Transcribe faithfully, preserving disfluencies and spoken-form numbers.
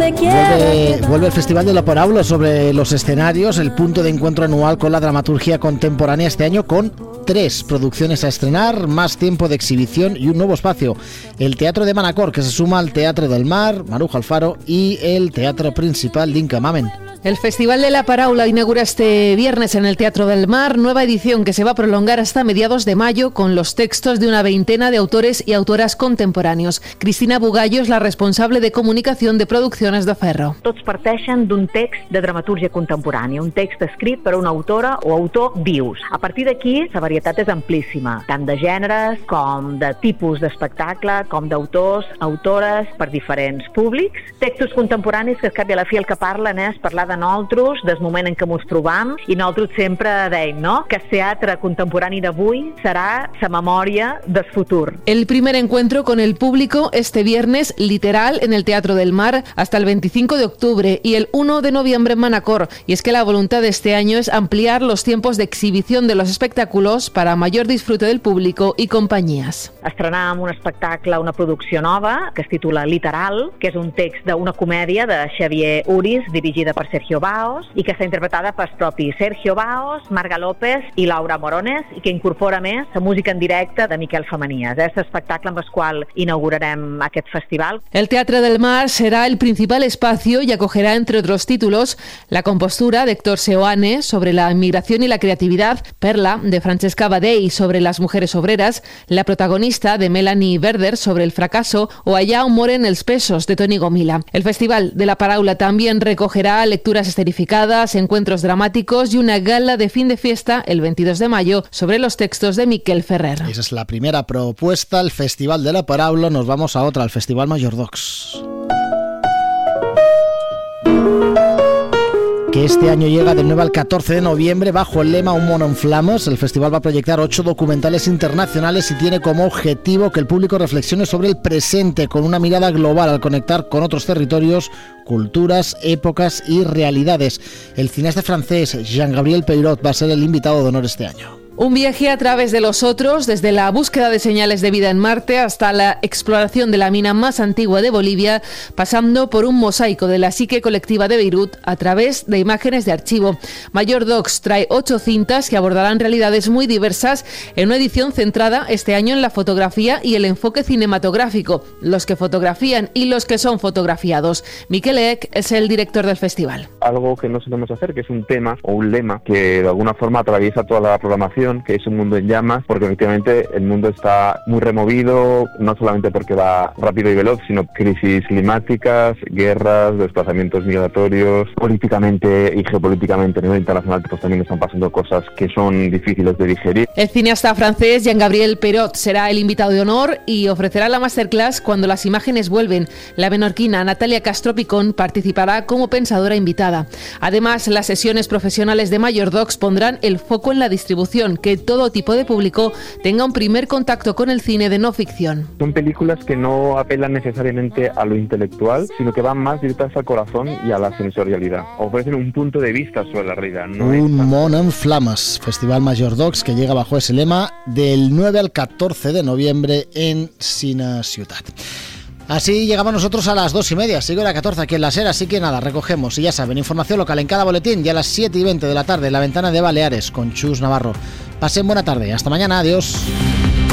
donde quiera. Vuelve, vuelve el Festival de la Parábola sobre los escenarios, el punto de encuentro anual con la dramaturgia contemporánea, este año con tres producciones a estrenar, más tiempo de exhibición y un nuevo espacio. El Teatro de Manacor, que se suma al Teatro del Mar, Maruja Alfaro, y el Teatro Principal d'Inca Mamen. El Festival de la Parábola inaugura este viernes en el Teatro del Mar, nueva edición que se va a prolongar hasta mediados de mayo con los textos de una veintena de autores y autoras contemporáneos. Cristina Bugallo és la responsable de comunicación de Producciones de Ferro. Tots parteixen d'un text de dramatúrgia contemporània, un text escrit per una autora o autor vius. A partir d'aquí, la varietat és amplíssima, tant de gèneres com de tipus d'espectacle, com d'autors, autores, per diferents públics. Textos contemporanis que, al cap i a la fi, el que parlen és parlar de nosaltres, del moment en què ens trobam, i nosaltres sempre deim, no?, que el teatre contemporani d'avui serà la memòria del futur. El primer encuentro con el público este viernes, literal, en el Teatro del Mar, hasta el veinticinco de octubre y el uno de noviembre en Manacor. Y es que la voluntad de este año es ampliar los tiempos de exhibición de los espectáculos para mayor disfrute del público y compañías. Estrenàvem un espectacle, una producció nova, que es titula Literal, que és un text d'una comèdia de Xavier Uris, dirigida per Sergio Baos, i que està interpretada pels propis Sergio Baos, Marga López i Laura Morones, i que incorpora més la música en directe de Miquel Femenies. És l'espectacle amb el qual inaugurarem aquest festival. El Teatro del Mar será el principal espacio y acogerá, entre otros títulos, La compostura de Héctor Seoane sobre la inmigración y la creatividad, Perla de Francesca Badei sobre las mujeres obreras, La protagonista de Melanie Verder sobre el fracaso o Allá un moren els pesos de Toni Gomila. El Festival de la Parábola también recogerá lecturas escenificadas, encuentros dramáticos y una gala de fin de fiesta el veintidós de mayo sobre los textos de Miquel Ferrer. Esa es la primera propuesta, el Festival de la Parábola. Nos vamos a otra, al Festival Major Docs, que este año llega del nueve al catorce de noviembre bajo el lema Un mono en flamas. El festival va a proyectar ocho documentales internacionales y tiene como objetivo que el público reflexione sobre el presente con una mirada global al conectar con otros territorios, culturas, épocas y realidades. El cineasta francés Jean-Gabriel Peyrot va a ser el invitado de honor este año. Un viaje a través de los otros, desde la búsqueda de señales de vida en Marte hasta la exploración de la mina más antigua de Bolivia, pasando por un mosaico de la psique colectiva de Beirut a través de imágenes de archivo. Major Docs trae ocho cintas que abordarán realidades muy diversas en una edición centrada este año en la fotografía y el enfoque cinematográfico, los que fotografían y los que son fotografiados. Miquel Eek es el director del festival. Algo que no solemos hacer, que es un tema o un lema que de alguna forma atraviesa toda la programación, que es un mundo en llamas, porque efectivamente el mundo está muy removido, no solamente porque va rápido y veloz, sino crisis climáticas, guerras, desplazamientos migratorios, políticamente y geopolíticamente a nivel internacional pues también están pasando cosas que son difíciles de digerir. El cineasta francés Jean-Gabriel Peyrot será el invitado de honor y ofrecerá la masterclass Cuando las imágenes vuelven. La menorquina Natalia Castro Picón participará como pensadora invitada. Además, las sesiones profesionales de Major Docs pondrán el foco en la distribución, que todo tipo de público tenga un primer contacto con el cine de no ficción. Son películas que no apelan necesariamente a lo intelectual, sino que van más directas al corazón y a la sensorialidad. Ofrecen un punto de vista sobre la realidad. No un mono en flamas, Festival Major Docs, que llega bajo ese lema del nueve al catorce de noviembre en Cine Ciutat. Así llegamos nosotros a las dos y media, sigo a la catorce aquí en la SER, así que nada, recogemos y ya saben, información local en cada boletín y a las siete y veinte de la tarde en La Ventana de Baleares con Chus Navarro. Pasen buena tarde, hasta mañana, adiós.